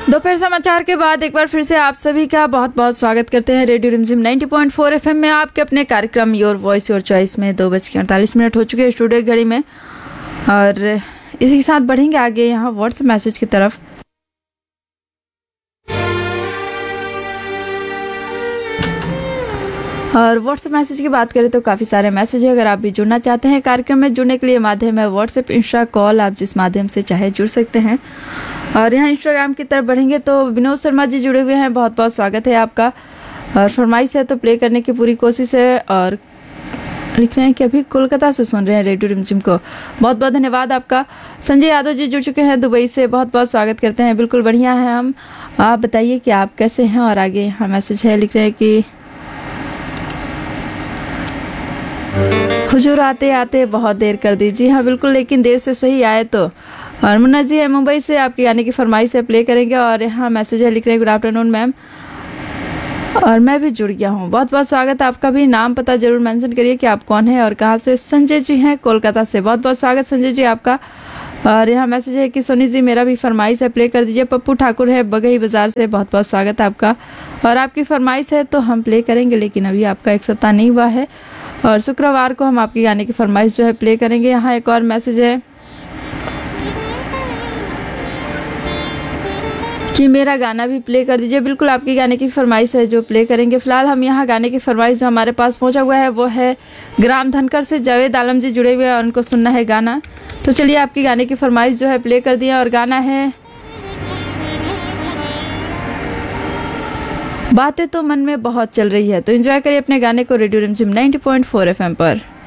दोपहर समाचार के बाद एक बार फिर से आप सभी का बहुत बहुत स्वागत करते हैं रेडियो रिमझिम 90.4 एफएम में आपके अपने कार्यक्रम योर वॉइस योर चॉइस में 2:48 हो चुके हैं स्टूडियो घड़ी में। और इसी के साथ बढ़ेंगे आगे यहाँ व्हाट्सएप मैसेज की तरफ। और व्हाट्सएप मैसेज की बात करें तो काफ़ी सारे मैसेज है। अगर आप भी जुड़ना चाहते हैं कार्यक्रम में, जुड़ने के लिए माध्यम है व्हाट्सएप, इंस्टा, कॉल, आप जिस माध्यम से चाहे जुड़ सकते हैं। और यहाँ इंस्टाग्राम की तरफ बढ़ेंगे तो विनोद शर्मा जी जुड़े हुए हैं, बहुत बहुत स्वागत है आपका। और फरमाइश है तो प्ले करने की पूरी कोशिश है। और लिख रहे हैं कि अभी कोलकाता से सुन रहे हैं रेडियो रिमझिम को, बहुत बहुत धन्यवाद आपका। संजय यादव जी जुड़ चुके हैं दुबई से, बहुत बहुत स्वागत करते हैं। बिल्कुल बढ़िया है हम, आप बताइए कि आप कैसे हैं। और आगे यहाँ मैसेज है, लिख रहे हैं कि हुजूर आते आते बहुत देर कर दीजिए। हाँ बिल्कुल, लेकिन देर से सही आए तो। और मुन्ना जी है मुंबई से, आपकी गाने की फरमाइश है प्ले करेंगे। और यहाँ मैसेज है, लिख रहे हैं गुड आफ्टरनून मैम, और मैं भी जुड़ गया हूँ। बहुत बहुत स्वागत है आपका भी, नाम पता जरूर मेंशन करिए कि आप कौन है और कहाँ से। संजय जी हैं कोलकाता से, बहुत बहुत स्वागत संजय जी आपका। और यहाँ मैसेज है कि सोनी जी मेरा भी फरमाइश है प्ले कर दीजिए। पप्पू ठाकुर है बगही बाजार से, बहुत बहुत स्वागत है आपका। और आपकी फरमाइश है तो हम प्ले करेंगे, लेकिन अभी आपका एक सप्ताह नहीं हुआ है और शुक्रवार को हम आपके गाने की फरमाइश जो है प्ले करेंगे। यहाँ एक और मैसेज है कि मेरा गाना भी प्ले कर दीजिए। बिल्कुल आपकी गाने की फरमाइश है जो प्ले करेंगे। फिलहाल हम यहाँ गाने की फरमाइश जो हमारे पास पहुँचा हुआ है वो है ग्राम धनकर से जावेद आलम जी जुड़े हुए हैं और उनको सुनना है गाना। तो चलिए आपकी गाने की फरमाइश जो है प्ले कर दिया। और गाना है बातें तो मन में बहुत चल रही है। तो एंजॉय करिए अपने गाने को रेडियो रिमझिम 90.4 एफएम पर।